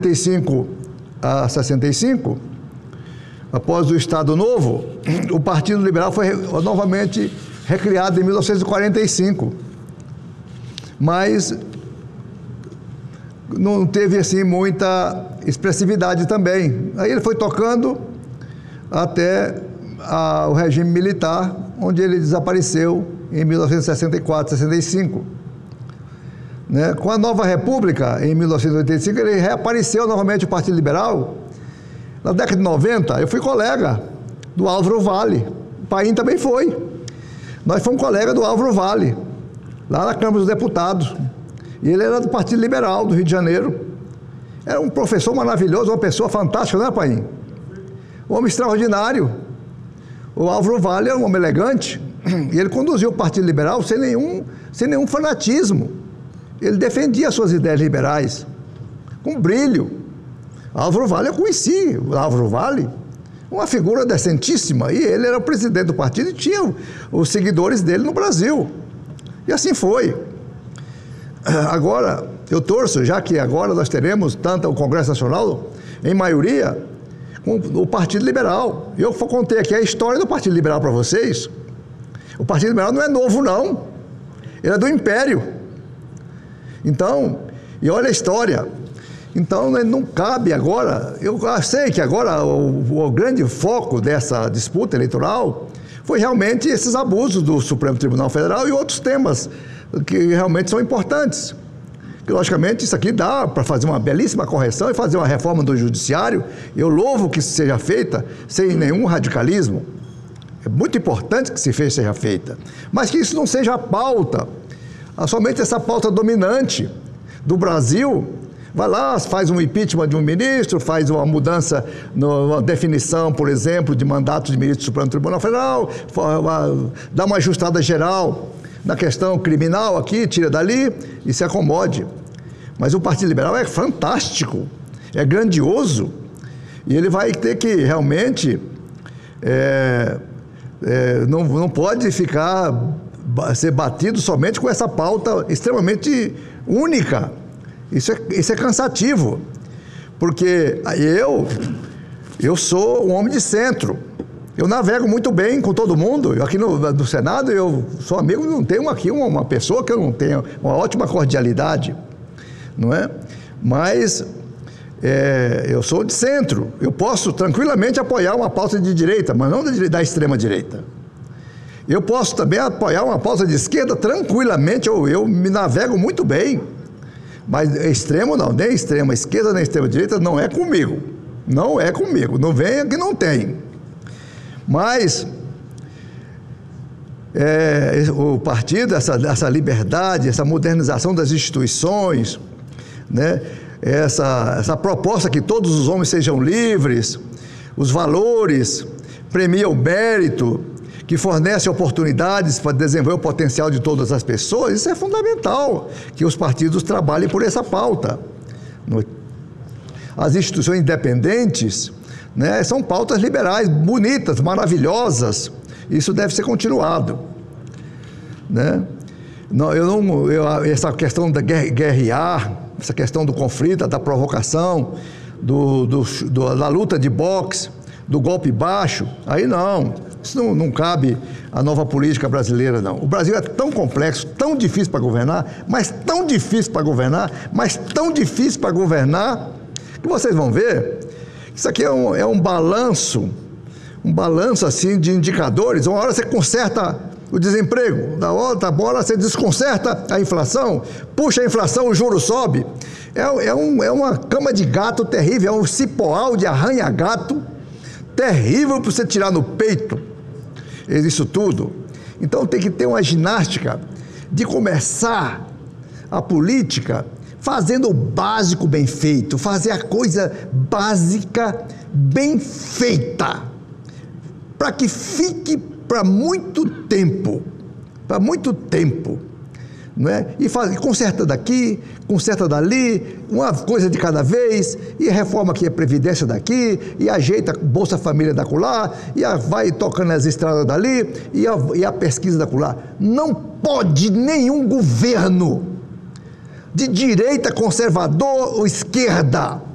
65 a 65, após o Estado Novo, o Partido Liberal foi novamente recriado em 1945, mas não teve assim muita expressividade também. Aí ele foi tocando até o regime militar, onde ele desapareceu em 1964, 65. Né? Com a nova República, em 1985, ele reapareceu novamente o Partido Liberal. Na década de 90, eu fui colega do Álvaro Valle, o Paim também foi. Nós fomos colega do Álvaro Valle, lá na Câmara dos Deputados. E ele era do Partido Liberal, do Rio de Janeiro. Era um professor maravilhoso, uma pessoa fantástica, não é, Paim? Um homem extraordinário. O Álvaro Valle era um homem elegante, e ele conduziu o Partido Liberal sem nenhum fanatismo. Ele defendia as suas ideias liberais, com brilho. Álvaro Valle, eu conheci o Álvaro Valle, uma figura decentíssima, e ele era o presidente do partido e tinha os seguidores dele no Brasil. E assim foi. Agora, eu torço, já que agora nós teremos tanto o Congresso Nacional, em maioria, com o Partido Liberal. Eu contei aqui a história do Partido Liberal para vocês. O Partido Liberal não é novo, não. Ele é do Império. Então, e olha a história. Então, não cabe agora, eu sei que agora o grande foco dessa disputa eleitoral foi realmente esses abusos do Supremo Tribunal Federal e outros temas que realmente são importantes. Que, logicamente, isso aqui dá para fazer uma belíssima correção e fazer uma reforma do judiciário. Eu louvo que isso seja feita sem nenhum radicalismo. É muito importante que seja feita. Mas que isso não seja a pauta, somente essa pauta dominante do Brasil. Vai lá, faz um impeachment de um ministro, faz uma mudança na definição, por exemplo, de mandato de ministro do Supremo Tribunal Federal, dá uma ajustada geral na questão criminal aqui, tira dali e se acomode. Mas o Partido Liberal é fantástico, é grandioso, e ele vai ter que realmente, não pode ser batido somente com essa pauta extremamente única. Isso é cansativo, porque eu sou um homem de centro. Eu navego muito bem com todo mundo. Aqui no Senado eu sou amigo, não tenho aqui uma pessoa que eu não tenho uma ótima cordialidade, não é? Mas eu sou de centro. Eu posso tranquilamente apoiar uma pauta de direita, mas não da extrema direita. Eu posso também apoiar uma pauta de esquerda tranquilamente, eu me navego muito bem. Mas extremo não, nem extrema esquerda nem extrema direita não é comigo. Não é comigo, não venha que não tem. Mas o partido, essa liberdade, essa modernização das instituições, né? Essa proposta que todos os homens sejam livres, os valores, premia o mérito, que fornece oportunidades para desenvolver o potencial de todas as pessoas, isso é fundamental, que os partidos trabalhem por essa pauta. As instituições independentes, né, são pautas liberais, bonitas, maravilhosas, isso deve ser continuado. Né? Essa questão da guerrear, essa questão do conflito, da provocação, da luta de boxe, do golpe baixo, aí não. Isso não cabe à nova política brasileira, não. O Brasil é tão complexo, tão difícil para governar, mas tão difícil para governar, que vocês vão ver, isso aqui é um balanço assim de indicadores. Uma hora você conserta o desemprego, da outra hora você desconcerta a inflação, puxa a inflação, o juro sobe. É uma cama de gato terrível, é um cipoal de arranha-gato terrível para você tirar no peito isso tudo. Então tem que ter uma ginástica de começar a política fazendo o básico bem feito, fazer a coisa básica bem feita, para que fique para muito tempo, não é? E conserta daqui, conserta dali, uma coisa de cada vez, e reforma aqui a Previdência daqui, e ajeita a Bolsa Família da acolá, e vai tocando as estradas dali, e a pesquisa da acolá. Não pode nenhum governo de direita, conservador ou esquerda